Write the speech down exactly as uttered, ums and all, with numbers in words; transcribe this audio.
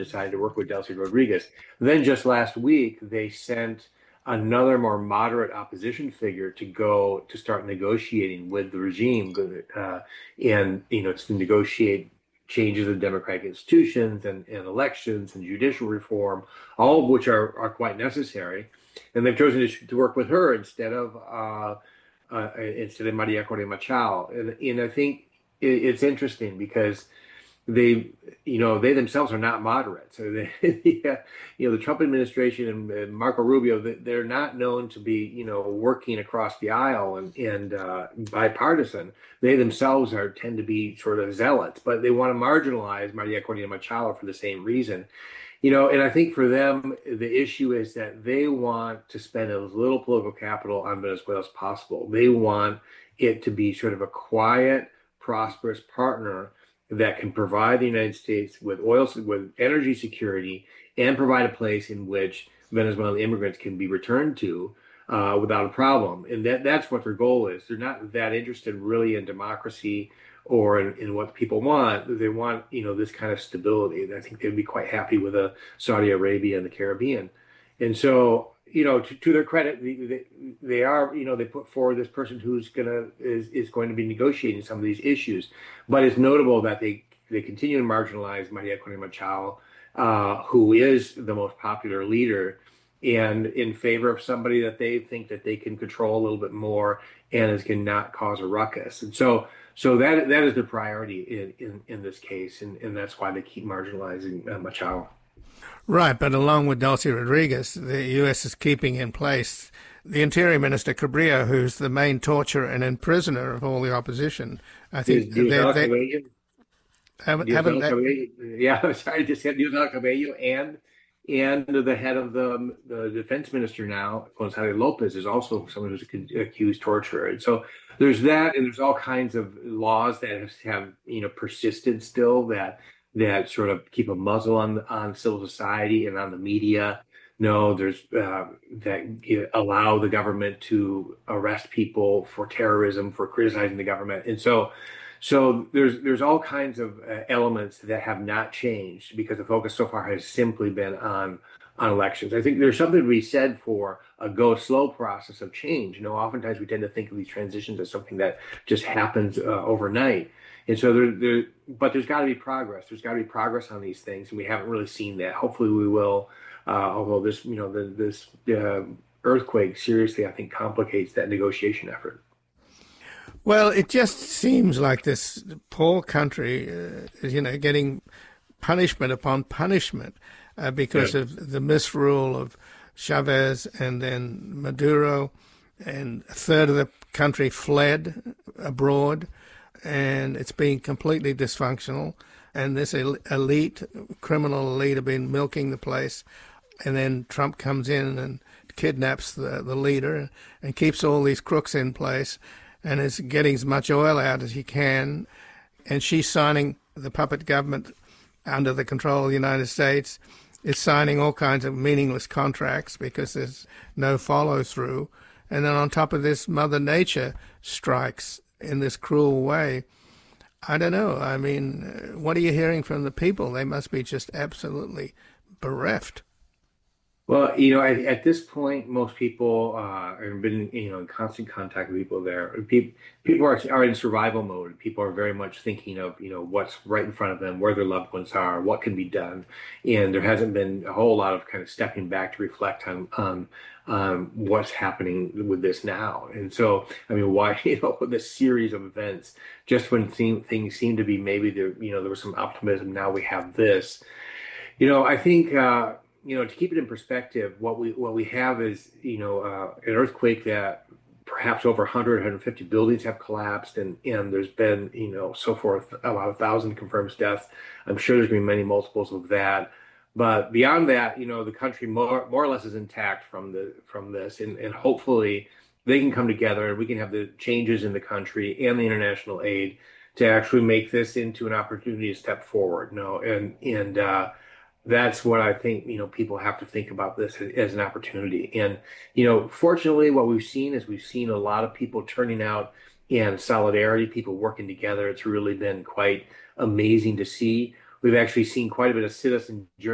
decided to work with Delcy Rodriguez. Then just last week, they sent another more moderate opposition figure to go to start negotiating with the regime, uh, and you know, to negotiate changes in democratic institutions and, and elections and judicial reform, all of which are, are quite necessary. And they've chosen to, to work with her instead of uh, uh, instead of Maria Corina Machado. And, and I think it, it's interesting because they, you know, they themselves are not moderate. So they, yeah, you know, the Trump administration and, and Marco Rubio, they're not known to be, you know, working across the aisle and, and uh, bipartisan. They themselves are tend to be sort of zealots, but they want to marginalize Maria Corina Machado for the same reason. You know, and I think for them, the issue is that they want to spend as little political capital on Venezuela as possible. They want it to be sort of a quiet, prosperous partner that can provide the United States with oil, with energy security, and provide a place in which Venezuelan immigrants can be returned to uh, without a problem. And that that's what their goal is. They're not that interested really in democracy or in, in what people want. They want, you know, this kind of stability. And I think they'd be quite happy with a Saudi Arabia and the Caribbean. And so, you know, to, to their credit, they, they are, you know, they put forward this person who's gonna is, is going to be negotiating some of these issues. But it's notable that they they continue to marginalize Maria Corina Machado, uh, who is the most popular leader, and in favor of somebody that they think that they can control a little bit more and is can not cause a ruckus. And so, so that that is the priority in in, in this case, and, and that's why they keep marginalizing uh, Machado. Right, but along with Delcy Rodriguez, the U S is keeping in place the Interior Minister Cabrillo, who's the main torturer and imprisoner of all the opposition. I think they, they haven't, haven't they, yeah, I'm sorry, just said Diosdado Cabello and and the head of the the defense minister now, Gonzalo Lopez, is also someone who's accused torturer. And so there's that, and there's all kinds of laws that have, have you know persisted still that. that sort of keep a muzzle on on civil society and on the media. No, there's uh, that allow the government to arrest people for terrorism, for criticizing the government, and so so there's there's all kinds of uh, elements that have not changed because the focus so far has simply been on on elections. I think there's something to be said for a go slow process of change. You know, oftentimes we tend to think of these transitions as something that just happens uh, overnight. And so there, there, but there's got to be progress. There's got to be progress on these things, and we haven't really seen that. Hopefully, we will. Uh, although this, you know, the, this uh, earthquake seriously, I think, complicates that negotiation effort. Well, it just seems like this poor country uh, is, you know, getting punishment upon punishment uh, because yeah. of the misrule of Chavez and then Maduro, and a third of the country fled abroad. And it's been completely dysfunctional. And this elite, criminal elite, have been milking the place. And then Trump comes in and kidnaps the, the leader and, and keeps all these crooks in place and is getting as much oil out as he can. And she's signing, the puppet government under the control of the United States is signing all kinds of meaningless contracts because there's no follow through. And then on top of this, Mother Nature strikes in this cruel way. I don't know. I mean, what are you hearing from the people? They must be just absolutely bereft. Well, you know, at, at this point, most people uh, have been, you know, in constant contact with people there. People, people are, are in survival mode. People are very much thinking of, you know, what's right in front of them, where their loved ones are, what can be done. And there hasn't been a whole lot of kind of stepping back to reflect on, on um, what's happening with this now. And so, I mean, why, you know, this series of events, just when th- things seem to be maybe there, you know, there was some optimism, now we have this. You know, I think, uh, you know, to keep it in perspective, what we what we have is, you know, uh, an earthquake that perhaps over one hundred, one hundred fifty buildings have collapsed, and, and there's been, you know, so forth, about a thousand confirmed deaths. I'm sure there's been many multiples of that. But beyond that, you know, the country more more or less is intact from the from this, and, and hopefully they can come together and we can have the changes in the country and the international aid to actually make this into an opportunity to step forward. No, and and uh, that's what I think, you know, people have to think about this as an opportunity. And, you know, fortunately, what we've seen is we've seen a lot of people turning out in solidarity, people working together. It's really been quite amazing to see. We've actually seen quite a bit of citizen journalism